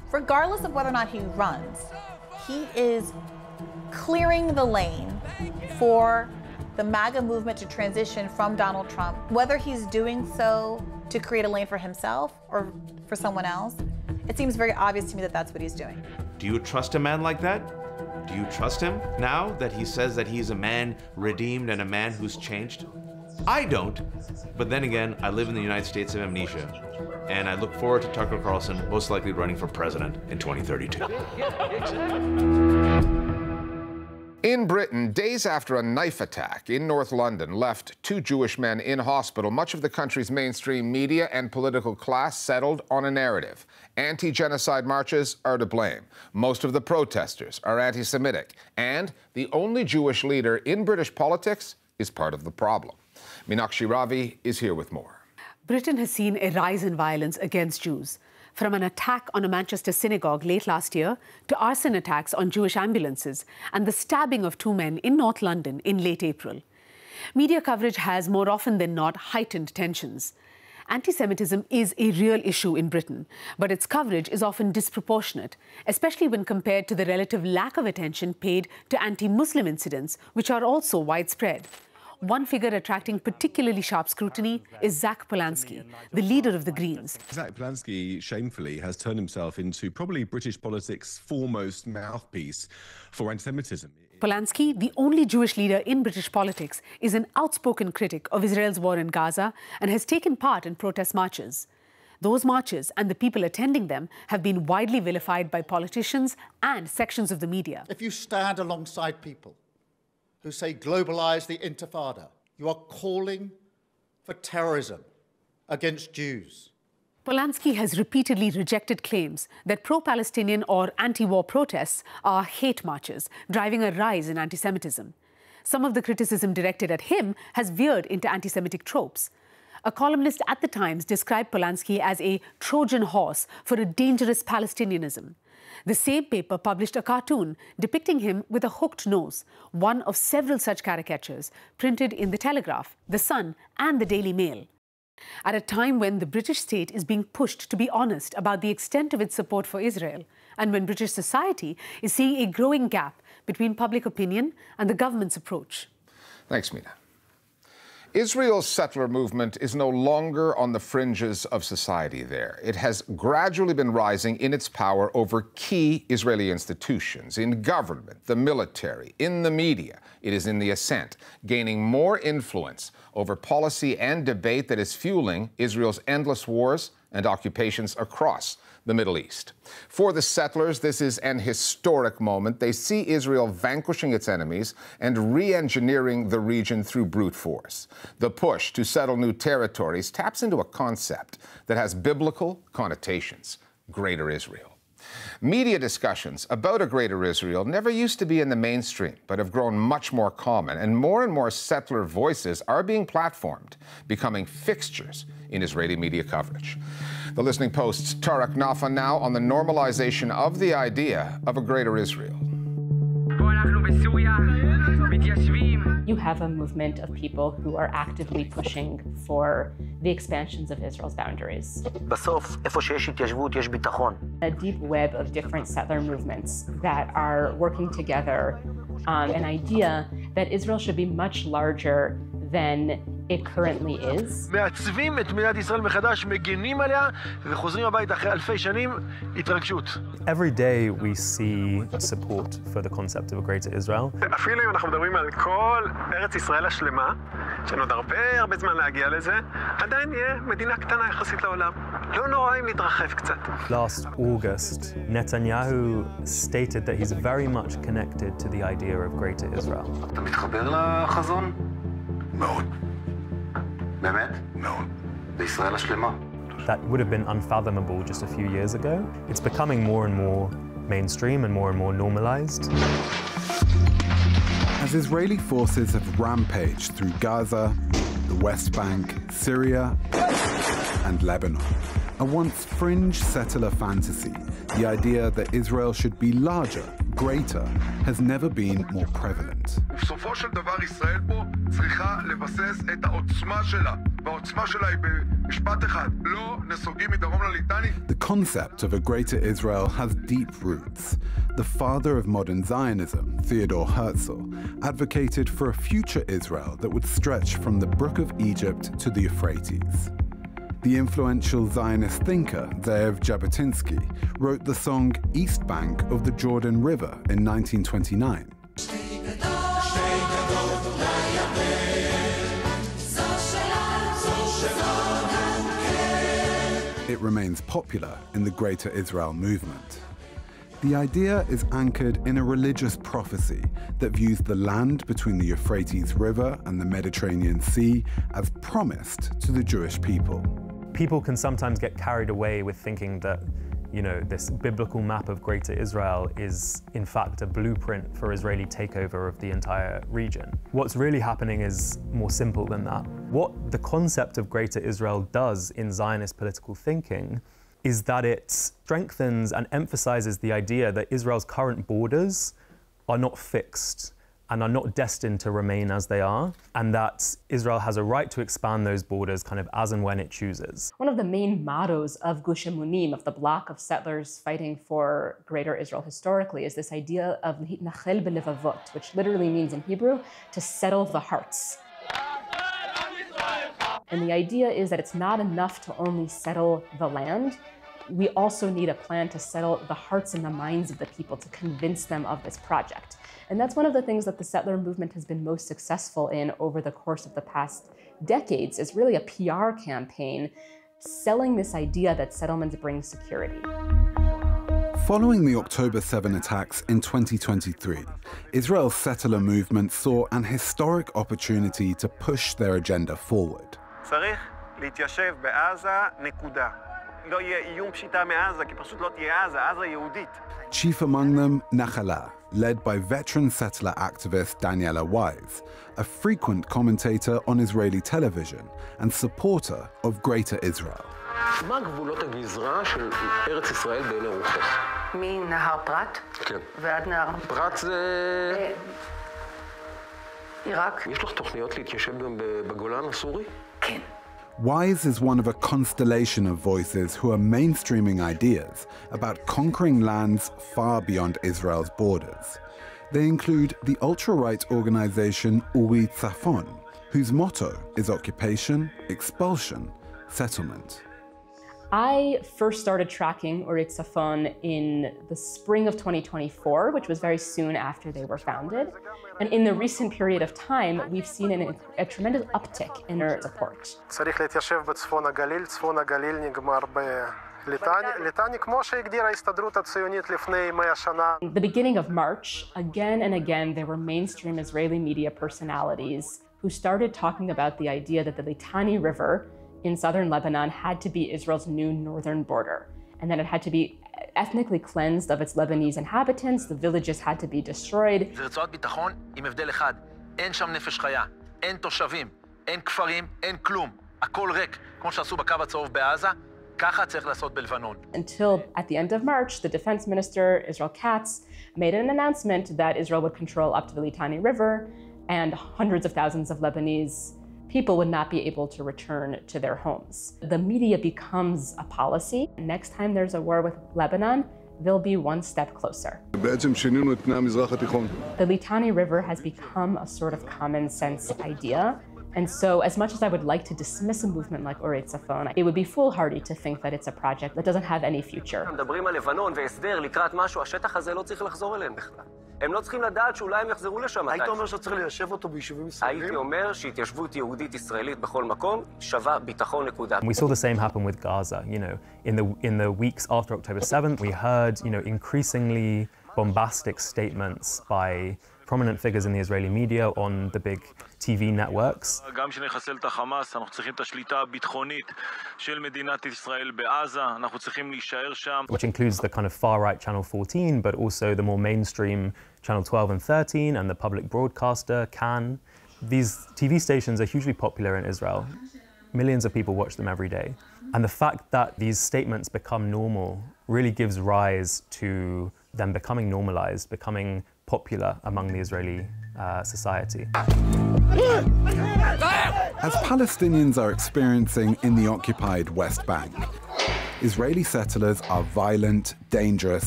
regardless of whether or not he runs, he is clearing the lane for the MAGA movement to transition from Donald Trump. Whether he's doing so to create a lane for himself or for someone else, it seems very obvious to me that that's what he's doing. Do you trust a man like that? Do you trust him now that he says that he's a man redeemed and a man who's changed? I don't, but then again, I live in the United States of amnesia, and I look forward to Tucker Carlson most likely running for president in 2032. In Britain, days after a knife attack in North London left 2 Jewish men in hospital, much of the country's mainstream media and political class settled on a narrative. Anti-genocide marches are to blame. Most of the protesters are anti-Semitic. And the only Jewish leader in British politics is part of the problem. Meenakshi Ravi is here with more. Britain has seen a rise in violence against Jews, from an attack on a Manchester synagogue late last year to arson attacks on Jewish ambulances and the stabbing of 2 men in North London in late April. Media coverage has more often than not heightened tensions. Anti-Semitism is a real issue in Britain, but its coverage is often disproportionate, especially when compared to the relative lack of attention paid to anti-Muslim incidents, which are also widespread. One figure attracting particularly sharp scrutiny is Zach Polanski, the leader of the Greens. Zach Polanski, shamefully, has turned himself into probably British politics' foremost mouthpiece for anti-Semitism. Polanski, the only Jewish leader in British politics, is an outspoken critic of Israel's war in Gaza and has taken part in protest marches. Those marches and the people attending them have been widely vilified by politicians and sections of the media. If you stand alongside people who say globalize the Intifada, you are calling for terrorism against Jews. Polanski has repeatedly rejected claims that pro-Palestinian or anti-war protests are hate marches, driving a rise in anti-Semitism. Some of the criticism directed at him has veered into anti-Semitic tropes. A columnist at the Times described Polanski as a Trojan horse for a dangerous Palestinianism. The same paper published a cartoon depicting him with a hooked nose, one of several such caricatures printed in The Telegraph, The Sun and The Daily Mail. At a time when the British state is being pushed to be honest about the extent of its support for Israel, and when British society is seeing a growing gap between public opinion and the government's approach. Thanks, Meena. Israel's settler movement is no longer on the fringes of society there. It has gradually been rising in its power over key Israeli institutions, in government, the military, in the media. It is in the ascent, gaining more influence over policy and debate that is fueling Israel's endless wars and occupations across the Middle East. For the settlers, this is an historic moment. They see Israel vanquishing its enemies and re-engineering the region through brute force. The push to settle new territories taps into a concept that has biblical connotations: Greater Israel. Media discussions about a Greater Israel never used to be in the mainstream, but have grown much more common, and more settler voices are being platformed, becoming fixtures in Israeli media coverage. The Listening Post's Tarek Nafa now on the normalization of the idea of a Greater Israel. You have a movement of people who are actively pushing for the expansions of Israel's boundaries. A deep web of different settler movements that are working together on an idea that Israel should be much larger than it currently is. Every day we see support for the concept of a Greater Israel. Last August, Netanyahu stated that he's very much connected to the idea of Greater Israel. That would have been unfathomable just a few years ago. It's becoming more and more mainstream and more normalized. As Israeli forces have rampaged through Gaza, the West Bank, Syria, and Lebanon, a once fringe settler fantasy, the idea that Israel should be larger, greater, has never been more prevalent. The concept of a greater Israel has deep roots. The father of modern Zionism, Theodor Herzl, advocated for a future Israel that would stretch from the Brook of Egypt to the Euphrates. The influential Zionist thinker, Ze'ev Jabotinsky, wrote the song East Bank of the Jordan River in 1929. It remains popular in the Greater Israel movement. The idea is anchored in a religious prophecy that views the land between the Euphrates River and the Mediterranean Sea as promised to the Jewish people. People can sometimes get carried away with thinking that, you know, this biblical map of Greater Israel is in fact a blueprint for Israeli takeover of the entire region. What's really happening is more simple than that. What the concept of Greater Israel does in Zionist political thinking is that it strengthens and emphasizes the idea that Israel's current borders are not fixed and are not destined to remain as they are, and that Israel has a right to expand those borders kind of as and when it chooses. One of the main mottos of Gush Emunim, of the bloc of settlers fighting for Greater Israel historically, is this idea of Hitnachel belevavot, which literally means in Hebrew, to settle the hearts. And the idea is that it's not enough to only settle the land. We also need a plan to settle the hearts and the minds of the people, to convince them of this project. And that's one of the things that the settler movement has been most successful in over the course of the past decades, is really a PR campaign selling this idea that settlements bring security. Following the October 7 attacks in 2023, Israel's settler movement saw an historic opportunity to push their agenda forward. צריך להתיישב בעזה, נקודה. לא יהיה איום פשיטה מעזה, כי פשוט לא תהיה עזה, עזה יהודית. Chief among them, Nachala, led by veteran settler activist Daniela Wise, a frequent commentator on Israeli television and supporter of Greater Israel. מה גבולות הגזרה של ארץ ישראל בעיני רוחך? מנהר פרת? כן. ועד נהר? פרת זה... עיראק. יש לך תוכניות להתיישב גם בגולן הסורי? כן. Wise is one of a constellation of voices who are mainstreaming ideas about conquering lands far beyond Israel's borders. They include the ultra-right organization Uri Tzafon, whose motto is occupation, expulsion, settlement. I first started tracking Uri Tzafon in the spring of 2024, which was very soon after they were founded. And in the recent period of time, we've seen a tremendous uptick in their support. צריך להתיישב בצפון הגליל, צפון הגליל נגמר בליטני, כמו שהגדירה ההסתדרות הציונית לפני 100 שנה. At the beginning of March, again and again, there were mainstream Israeli media personalities who started talking about the idea that the Litani River in southern Lebanon had to be Israel's new northern border, and that it had to be ethnically cleansed of its Lebanese inhabitants. The villages had to be destroyed. זה רצועת ביטחון עם הבדל אחד, אין שם נפש חיה, אין תושבים, אין כפרים, אין כלום, הכל ריק, כמו שעשו בקו הצהוב בעזה, ככה צריך לעשות בלבנון. Until at the end of March, the defense minister, Israel Katz, made an announcement that Israel would control up to the Litani River, and hundreds of thousands of Lebanese people would not be able to return to their homes. The media becomes a policy. Next time there's a war with Lebanon, they'll be one step closer. The Litani River has become a sort of common sense idea. And so as much as I would like to dismiss a movement like Uri Tzafon, it would be foolhardy to think that it's a project that doesn't have any future. מדברים על לבנון והסדר לקראת משהו, השטח הזה לא צריך לחזור אליהם בכלל. הם לא צריכים לדעת שאולי הם יחזרו לשם. היית אומר שצריך ליישב אותו ביישובים ישראלים? הייתי אומר שהתיישבות יהודית ישראלית בכל מקום שווה ביטחון נקודה. We saw the same happen with Gaza. You know, in the weeks after October 7th, we heard, you know, increasingly bombastic statements by prominent figures in the Israeli media on the big TV networks. גם שנחסל את החמאס, אנחנו צריכים את השליטה הביטחונית של מדינת ישראל בעזה, אנחנו צריכים להישאר שם. Which includes the kind of far-right Channel 14, but also the more mainstream Channel 12 and 13, and the public broadcaster, Kan. These TV stations are hugely popular in Israel. Millions of people watch them every day. And the fact that these statements become normal really gives rise to them becoming normalized, becoming popular among the Israeli society. As Palestinians are experiencing in the occupied West Bank, Israeli settlers are violent, dangerous,